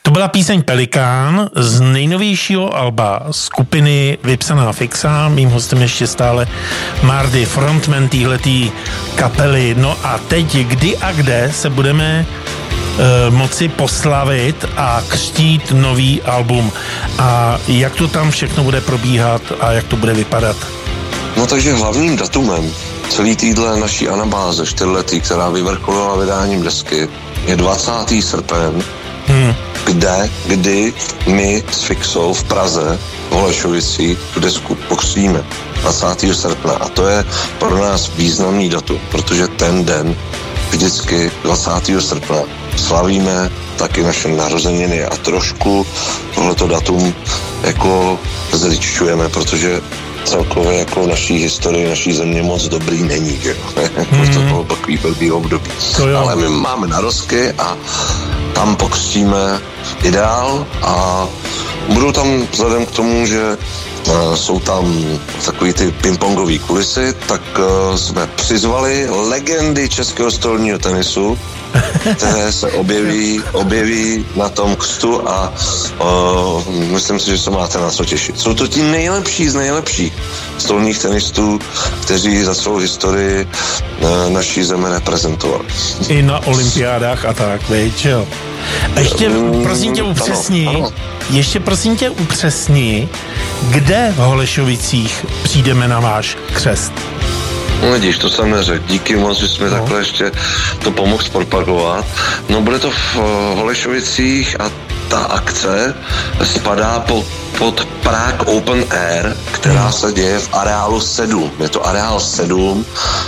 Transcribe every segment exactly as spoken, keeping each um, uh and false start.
To byla píseň Pelikán z nejnovějšího alba skupiny Vypsaná fixa. Mým hostem ještě stále Mardy, frontman téhletý kapely. No a teď kdy a kde se budeme e, moci poslavit a křtít nový album. A jak to tam všechno bude probíhat a jak to bude vypadat? No takže hlavním datumem celý týdle naší anabáze čtyřletý, která vyvrcholila vydáním desky, je dvacátého srpna, hmm. kde, kdy my s Fixou v Praze, v Holešovicích, tu desku pokřtíme. dvacátého srpna. A to je pro nás významný datum, protože ten den vždycky dvacátého srpna slavíme taky naše narozeniny a trošku tohleto datum jako zličťujeme, protože celkově jako v naší historii, naší země moc dobrý není, že mm. to bylo takový blbý období. Ale my máme narozky a tam pokřtíme Ideál a budou tam vzhledem k tomu, že uh, jsou tam takový ty pingpongový kulisy, tak uh, jsme přizvali legendy českého stolního tenisu, které se objeví, objeví na tom křtu a uh, myslím si, že se máte na co těšit. Jsou to ti nejlepší z nejlepších stolních tenistů, kteří za celou historii uh, naší země reprezentovali. I na olympiádách a tak, víš, jo. A ještě um, prosím tě upřesni, ano, ano. ještě prosím tě upřesni, kde v Holešovicích přijdeme na váš křest? No vidíš, to jsem neřekl. Díky moc, že jsme no. takhle ještě to pomohl zpropagovat. No bude to v Holešovicích a ta akce spadá pod, pod Prague Open Air, která hmm. se děje v areálu sedm. Je to areál sedm.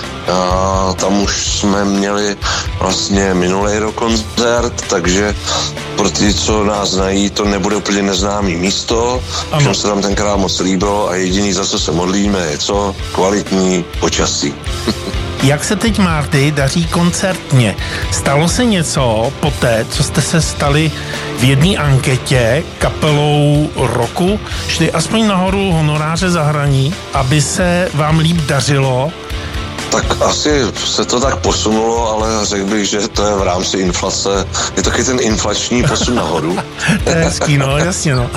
A tam už jsme měli vlastně minulý rok koncert, takže pro ty, co nás znají, to nebude úplně neznámý místo, všem se tam tenkrát moc líbilo a jediný, za co se modlíme, je co? Kvalitní počasí. Jak se teď, Marty, daří koncertně? Stalo se něco po té, co jste se stali v jedné anketě kapelou roku? Šli aspoň nahoru honoráře za hraní, aby se vám líp dařilo? Tak asi se to tak posunulo, ale řekl bych, že to je v rámci inflace. Je taky ten inflační posun nahoru. To je hezký, no, jasně, no.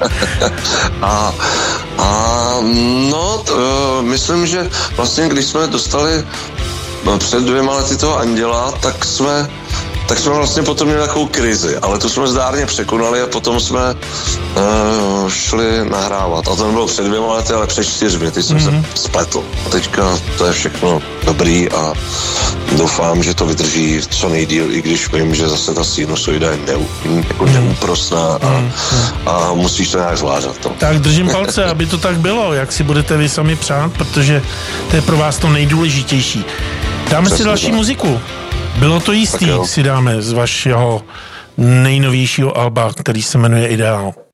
a, a no, t, myslím, že vlastně, když jsme dostali před dvěma lety toho Anděla, tak jsme tak jsme vlastně potom měli takovou krizi, ale tu jsme zdárně překonali a potom jsme uh, šli nahrávat. A to nebylo před dvěma lety, ale před čtyřmi, teď jsem mm-hmm. se spletl. A teďka to je všechno dobrý a doufám, že to vydrží co nejdýl, i když vím, že zase ta sinusoida je neu, jako mm. neúprosná a, mm. a musíš to nějak zvládat. No. Tak držím palce, aby to tak bylo, jak si budete vy sami přát, protože to je pro vás to nejdůležitější. Dáme Přesně si další tak. muziku. Bylo to jistý, si dáme z vašeho nejnovějšího alba, který se jmenuje Ideál.